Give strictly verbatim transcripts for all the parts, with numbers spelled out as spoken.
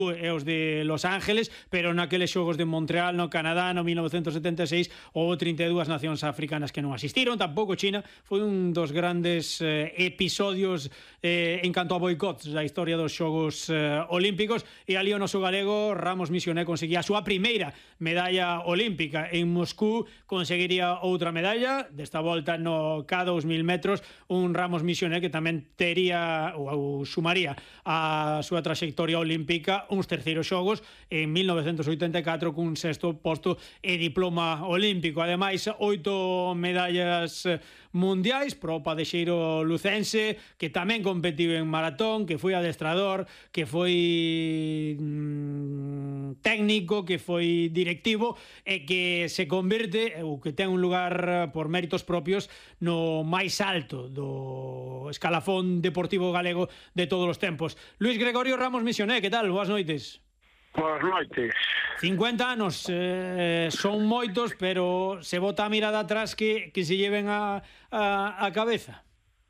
e os de Los Ángeles, pero naqueles xogos de Montreal, no Canadá, no mil novecentos setenta e seis, houve trinta e dúas nacións africanas que non asistiron, tampouco China. Foi un dos grandes eh, episodios eh, en canto a boicots da historia dos xogos eh, olímpicos, e ali o noso galego Ramos Misioné conseguía a súa primeira medalla olímpica. En Moscú conseguiría outra medalla, desta volta no K dous mil metros, un Ramos Misioné que tamén tería ou, ou sumaría a súa trayectoria olímpica uns terceiros xogos en mil novecentos oitenta e catro cun sexto posto e diploma olímpico. Ademais, oito medallas mundiais pro padexeiro lucense, que tamén competiu en maratón, que foi adestrador, que foi mmm, técnico, que foi directivo e que se converte, ou que ten un lugar por méritos propios, no máis alto do escalafón deportivo galego de todos os tempos. Luís Gregorio Ramos Misioné, que tal? Boas noites. Boas noites. cincuenta anos eh, son moitos, pero se bota a mirada atrás que, que se lleven a, a, a cabeza.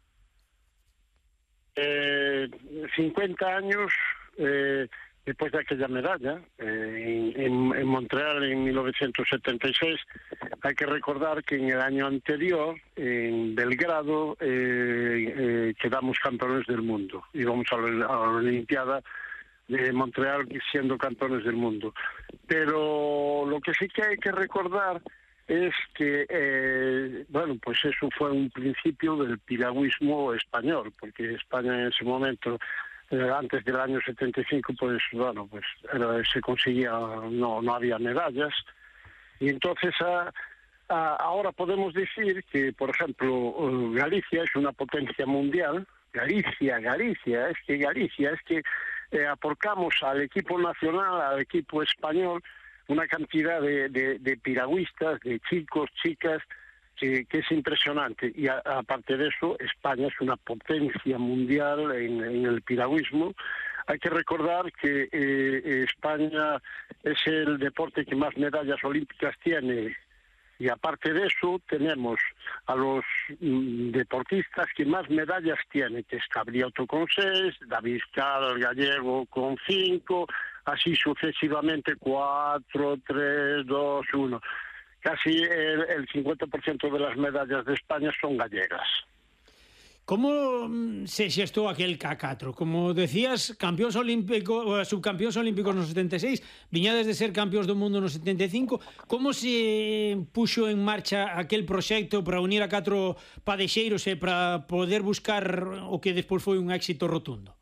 Eh, cincuenta años eh, despois daquela medalla eh, en, en Montreal en mil novecentos setenta e seis. Hai que recordar que en el año anterior en Belgrado eh, eh, quedamos campeones del mundo, íbamos a la, a la Olimpiada de Montreal siendo campeones del mundo. Pero lo que sí que hay que recordar es que, eh, bueno, pues eso fue un principio del piragüismo español, porque España en ese momento, eh, antes del año setenta y cinco, pues, bueno, pues era, se conseguía, no, no había medallas, y entonces a, a, ahora podemos decir que, por ejemplo, Galicia es una potencia mundial. Galicia, Galicia, es que Galicia, es que eh, aportamos al equipo nacional, al equipo español, una cantidad de, de, de piragüistas, de chicos, chicas, que, que es impresionante. Y a, aparte de eso, España es una potencia mundial en, en el piragüismo. Hay que recordar que eh, España es el deporte que más medallas olímpicas tiene. Y aparte de eso, tenemos a los mm, deportistas que más medallas tienen, que es Cabriotto con seis, David Cal, el gallego, con cinco, así sucesivamente, cuatro, tres, dos, uno. Casi el, el cincuenta por ciento de las medallas de España son gallegas. Como se xestou aquel K catro? Como decías, campeóns olímpicos, subcampeóns olímpicos no setenta e seis, viñades de ser campeóns do mundo no setenta e cinco. Como se puxo en marcha aquel proxecto para unir a catro padexeiros e para poder buscar o que despois foi un éxito rotundo?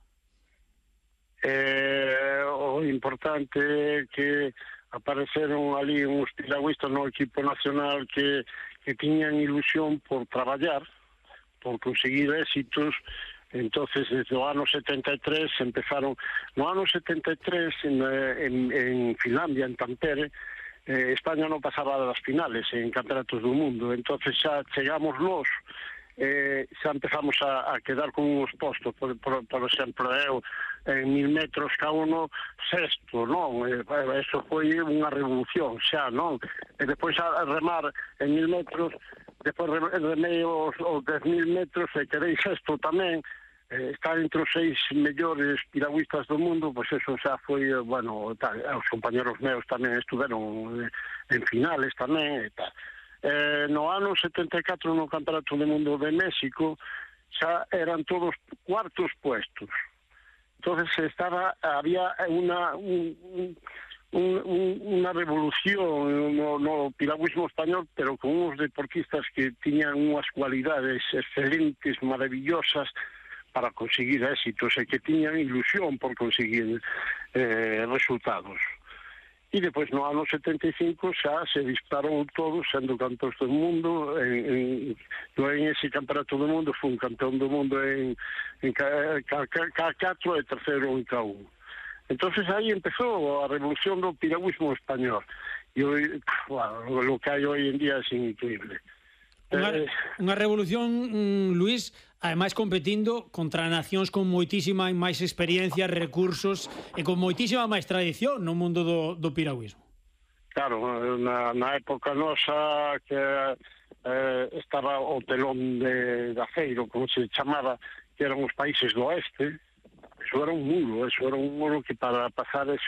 Eh, o importante é que apareceron ali uns piragüistas no equipo nacional que, que tiñan ilusión por traballar, por conseguir éxitos. Entonces desde o ano setenta e tres empezaron, no ano setenta e tres en, en, en Finlandia, en Tampere, eh, España non pasaba das finales en campeonatos do mundo. Entonces xa chegamos nós, eh, xa empezamos a, a quedar con uns postos, por, por, por exemplo, eu en mil metros cada uno sexto, non? Eh, eso foi unha revolución xa, non? E depois a remar en mil metros, depois remei os, os dez mil metros e quedei sexto tamén, eh, estar entre os seis mellores piragüistas do mundo, pois eso xa foi, bueno, tal, os compañeros meus tamén estuveron en finales tamén e tal. Eh, no ano setenta e catro no Campeonato do Mundo de México xa eran todos cuartos puestos. Entonces estaba, había una un, un, Un, un, unha revolución no, no piragüismo español, pero con uns deportistas que tiñan unhas cualidades excelentes, maravillosas para conseguir éxitos e que tiñan ilusión por conseguir eh, resultados. E depois no ano setenta e cinco xa se disparou todo, sendo campeóns do mundo en, en, en ese campeonato do mundo, foi un campeón do mundo en, en K catro e terceiro en K uno. Entonces aí empezou a revolución do piragüismo español. E hoy, bueno, lo que hai hoy en día é increíble. Unha, eh, unha revolución, mm, Luís, ademais competindo contra nacións con moitísima máis experiencia, recursos e con moitísima máis tradición no mundo do, do piragüismo. Claro, na, na época nosa que eh, estaba o telón de, de aceiro, como se chamaba, que eran os países do oeste, eso era un muro, eso era un muro que para pasar ese